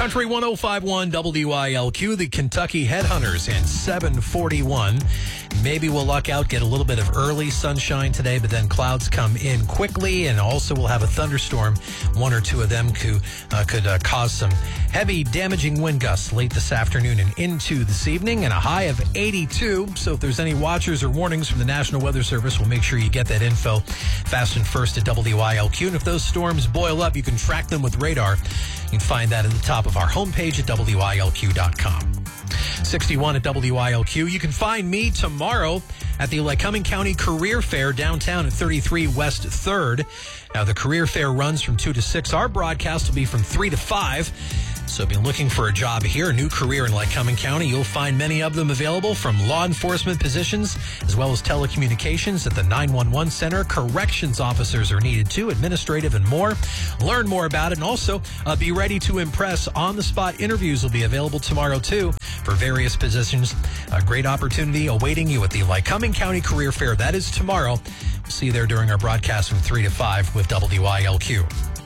Country 105.1 WILQ, the Kentucky Headhunters, and 7:41. Maybe we'll luck out, get a little bit of early sunshine today, but then clouds come in quickly, and also we'll have a thunderstorm. One or two of them could cause some heavy, damaging wind gusts late this afternoon and into this evening, and a high of 82. So if there's any watchers or warnings from the National Weather Service, we'll make sure you get that info fast and first at WILQ. And if those storms boil up, you can track them with radar. You can find that at the top of our homepage at WILQ.com. 61 at WILQ. You can find me tomorrow at the Lycoming County Career Fair downtown at 33 West 3rd. Now, the Career Fair runs from 2 to 6. Our broadcast will be from 3 to 5. So if you're looking for a job here, a new career in Lycoming County, you'll find many of them available, from law enforcement positions as well as telecommunications at the 911 center. Corrections officers are needed too, administrative and more. Learn more about it, and also be ready to impress. On-the-spot interviews will be available tomorrow too for various positions. A great opportunity awaiting you at the Lycoming County Career Fair. That is tomorrow. We'll see you there during our broadcast from 3 to 5 with WILQ.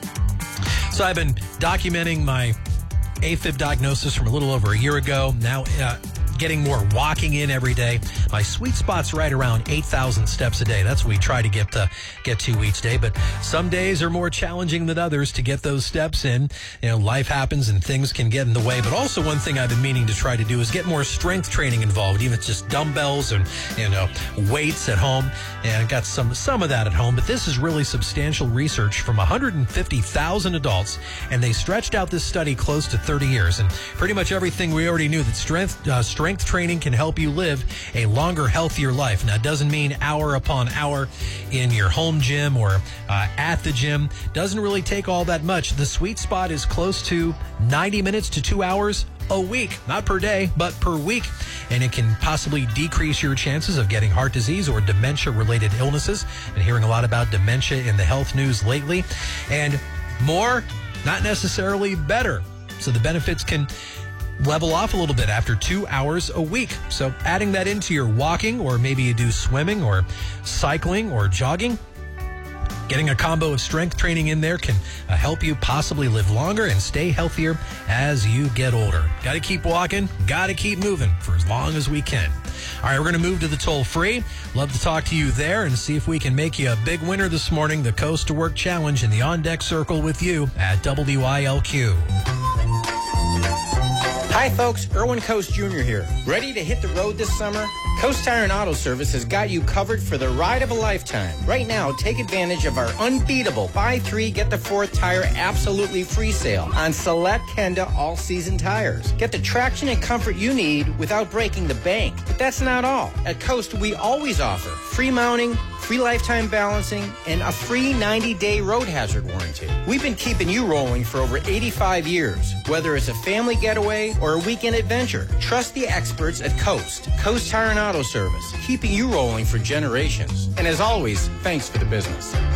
So I've been documenting my AFib diagnosis from a little over a year ago. Now getting more walking in every day. My sweet spot's right around 8,000 steps a day. That's what we try to get to each day. But some days are more challenging than others to get those steps in. You know, life happens and things can get in the way. But also one thing I've been meaning to try to do is get more strength training involved, even if it's just dumbbells and, weights at home. And I got some of that at home. But this is really substantial research from 150,000 adults. And they stretched out this study close to 30 years. And pretty much everything we already knew, that strength training can help you live a longer, healthier life. Now, it doesn't mean hour upon hour in your home gym or at the gym. Doesn't really take all that much. The sweet spot is close to 90 minutes to 2 hours a week, not per day, but per week. And it can possibly decrease your chances of getting heart disease or dementia-related illnesses. Been hearing a lot about dementia in the health news lately. And more, not necessarily better. So the benefits can level off a little bit after 2 hours a week. So adding that into your walking, or maybe you do swimming or cycling or jogging, getting a combo of strength training in there can help you possibly live longer and stay healthier as you get older. Got to keep walking, got to keep moving for as long as we can. All right, we're going to move to the toll-free. Love to talk to you there and see if we can make you a big winner this morning. The Coast to Work Challenge in the on-deck circle with you at WILQ. Hi folks, Erwin Coast Jr. here. Ready to hit the road this summer? Coast Tire and Auto Service has got you covered for the ride of a lifetime. Right now, take advantage of our unbeatable buy 3, get the 4th tire absolutely free sale on select Kenda all-season tires. Get the traction and comfort you need without breaking the bank. But that's not all. At Coast, we always offer free mounting, free lifetime balancing, and a free 90-day road hazard warranty. We've been keeping you rolling for over 85 years. Whether it's a family getaway or a weekend adventure, trust the experts at Coast Tire and Auto Service, keeping you rolling for generations. And as always, thanks for the business.